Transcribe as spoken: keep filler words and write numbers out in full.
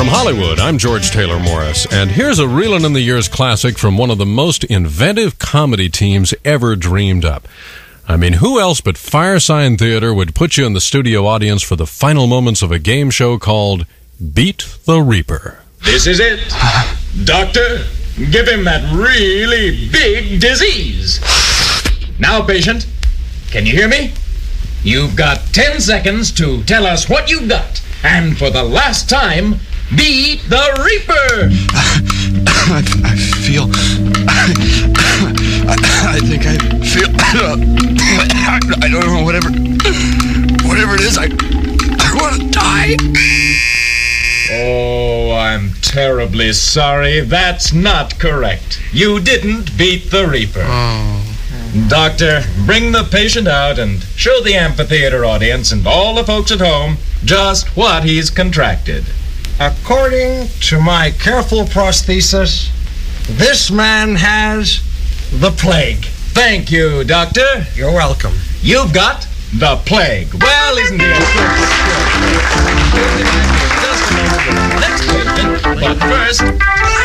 From Hollywood, I'm George Taylor Morris, and here's a Reelin' in the Years classic from one of the most inventive comedy teams ever dreamed up. I mean, who else but Firesign Theatre would put you in the studio audience for the final moments of a game show called Beat the Reaper? This is it. Doctor, give him that really big disease. Now, patient, can you hear me? You've got ten seconds to tell us what you've got. And for the last time, beat the Reaper. I, I feel... I, I think I feel... I don't know, whatever... Whatever it is, I... I want to die. Oh, I'm terribly sorry. That's not correct. You didn't beat the Reaper. Oh. Doctor, bring the patient out and show the amphitheater audience and all the folks at home just what he's contracted. According to my careful prosthesis, this man has the plague. Thank you, Doctor. You're welcome. You've got the plague. Well, isn't he a good? Just a moment with the next patient, but first...